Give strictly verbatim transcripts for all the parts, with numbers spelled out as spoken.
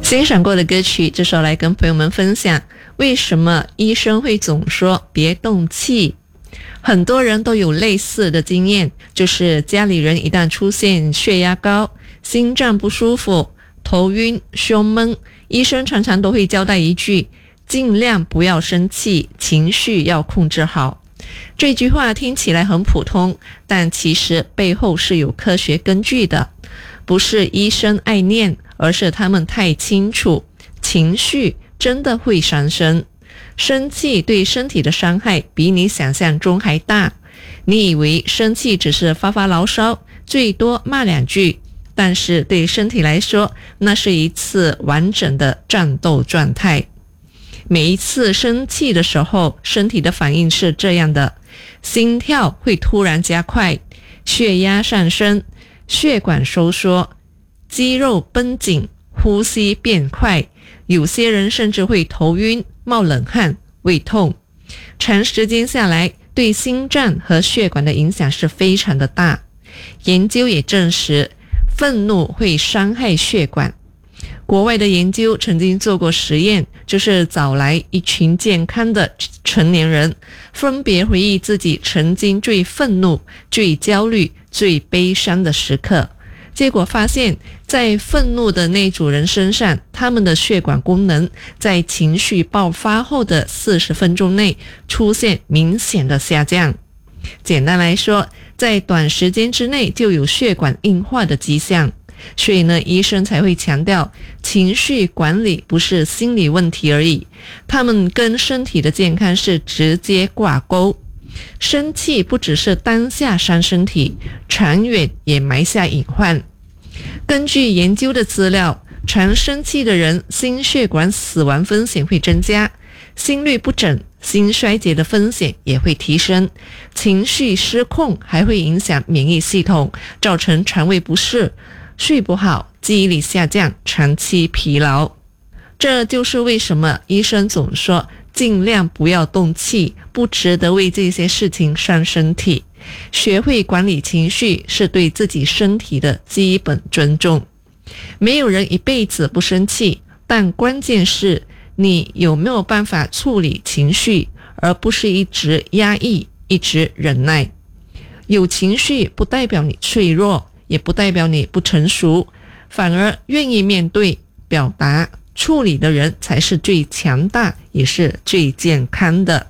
欣赏过的歌曲，这时候来跟朋友们分享，为什么医生会总说别动气。很多人都有类似的经验，就是家里人一旦出现血压高、心脏不舒服、头晕、胸闷，医生常常都会交代一句，尽量不要生气，情绪要控制好。这句话听起来很普通，但其实背后是有科学根据的，不是医生爱念，而是他们太清楚，情绪真的会伤身。生气对身体的伤害比你想象中还大。你以为生气只是发发牢骚，最多骂两句，但是对身体来说，那是一次完整的战斗状态。每一次生气的时候，身体的反应是这样的：心跳会突然加快，血压上升，血管收缩，肌肉绷紧，呼吸变快，有些人甚至会头晕、冒冷汗、胃痛。长时间下来，对心脏和血管的影响是非常的大。研究也证实，愤怒会伤害血管。国外的研究曾经做过实验，就是找来一群健康的成年人，分别回忆自己曾经最愤怒、最焦虑、最悲伤的时刻。结果发现，在愤怒的那组人身上，他们的血管功能在情绪爆发后的四十分钟内出现明显的下降。简单来说，在短时间之内就有血管硬化的迹象。所以呢，医生才会强调，情绪管理不是心理问题而已，他们跟身体的健康是直接挂钩。生气不只是当下伤身体，长远也埋下隐患。根据研究的资料，常生气的人心血管死亡风险会增加，心律不整、心衰竭的风险也会提升，情绪失控还会影响免疫系统，造成肠胃不适、睡不好、记忆力下降、长期疲劳。这就是为什么医生总说尽量不要动气，不值得为这些事情伤身体。学会管理情绪是对自己身体的基本尊重。没有人一辈子不生气，但关键是你有没有办法处理情绪，而不是一直压抑、一直忍耐。有情绪不代表你脆弱，也不代表你不成熟，反而愿意面对、表达、处理的人才是最强大，也是最健康的。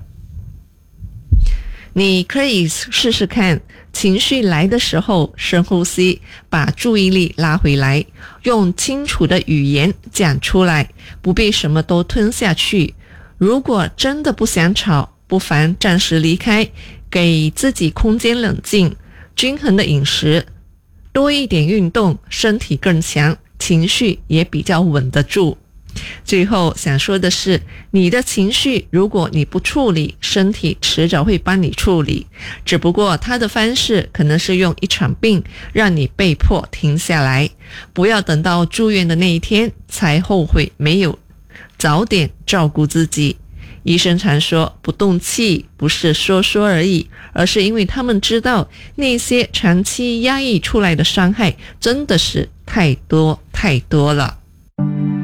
你可以试试看，情绪来的时候深呼吸，把注意力拉回来，用清楚的语言讲出来，不被什么都吞下去。如果真的不想吵，不妨暂时离开，给自己空间冷静。均衡的饮食，多一点运动，身体更强，情绪也比较稳得住。最后想说的是，你的情绪如果你不处理，身体迟早会帮你处理，只不过它的方式可能是用一场病让你被迫停下来。不要等到住院的那一天才后悔没有早点照顾自己。医生常说不动气不是说说而已，而是因为他们知道那些长期压抑出来的伤害真的是太多太多了。